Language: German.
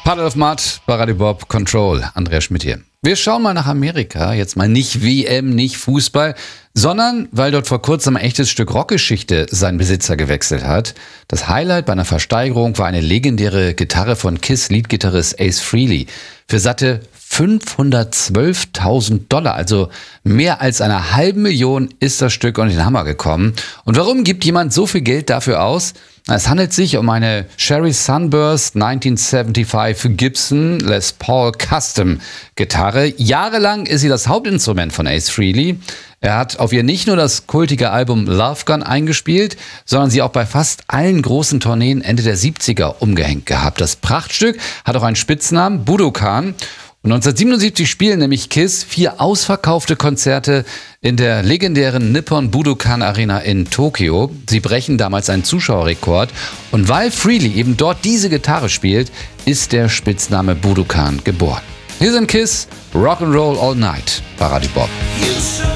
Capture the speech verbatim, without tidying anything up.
Puddle of Mud, bei Radio Bob Control, Andreas Schmidt hier. Wir schauen mal nach Amerika, jetzt mal nicht W M, nicht Fußball, sondern weil dort vor kurzem ein echtes Stück Rockgeschichte seinen Besitzer gewechselt hat. Das Highlight bei einer Versteigerung war eine legendäre Gitarre von Kiss-Leadgitarrist Ace Frehley. Für satte fünfhundertzwölftausend Dollar, also mehr als eine halbe Million, ist das Stück unter den Hammer gekommen. Und warum gibt jemand so viel Geld dafür aus? Es handelt sich um eine Sherry Sunburst neunzehnhundertfünfundsiebzig Gibson Les Paul Custom Gitarre. Jahrelang ist sie das Hauptinstrument von Ace Frehley. Er hat auf ihr nicht nur das kultige Album Love Gun eingespielt, sondern sie auch bei fast allen großen Tourneen Ende der siebziger umgehängt gehabt. Das Prachtstück hat auch einen Spitznamen, Budokan. Und neunzehnhundertsiebenundsiebzig spielen nämlich Kiss vier ausverkaufte Konzerte in der legendären Nippon Budokan Arena in Tokio. Sie brechen damals einen Zuschauerrekord. Und weil Frehley eben dort diese Gitarre spielt, ist der Spitzname Budokan geboren. Hier sind Kiss, Rock'n'Roll All Night bei Radio Bob.